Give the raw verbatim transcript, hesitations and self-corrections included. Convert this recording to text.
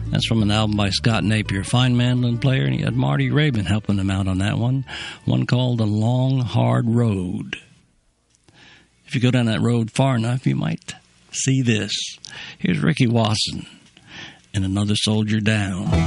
That's from an album by Scott Napier, fine mandolin player, and he had Marty Raybon helping him out on that one, one called The Long Hard Road. If you go down that road far enough, you might see this. Here's Ricky Wasson and Another Soldier Down.